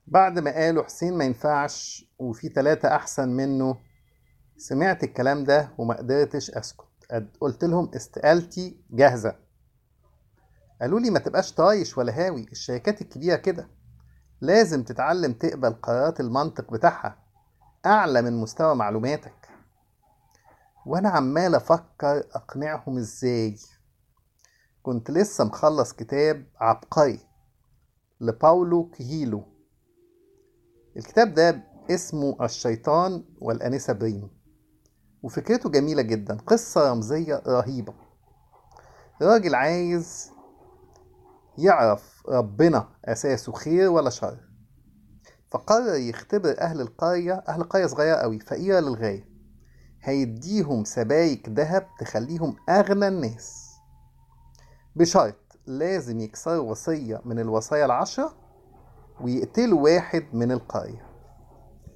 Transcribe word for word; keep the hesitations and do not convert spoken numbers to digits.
بعد ما قالوا حسين ما ينفعش وفي تلاتة أحسن منه، سمعت الكلام ده وما قدرتش أسكت. قد- قلت لهم استقالتي جاهزة. قالوا لي ما تبقاش طايش ولا هاوي، الشركات الكبيرة كده لازم تتعلم تقبل قرارات المنطق بتاعها أعلى من مستوى معلوماتك. وأنا عمال أفكر أقنعهم إزاي. كنت لسه مخلص كتاب عبقري لباولو كيهيلو. الكتاب ده اسمه الشيطان والأنسة بريم، وفكرته جميلة جدا، قصة رمزية رهيبة. راجل عايز يعرف ربنا أساسه خير ولا شر، فقرر يختبر أهل القرية، أهل قرية صغيرة أوي فقيرة للغاية. هيديهم سبايك ذهب تخليهم أغنى الناس، بشرط لازم يكسروا وصية من الوصايا العشرة ويقتلوا واحد من القرية.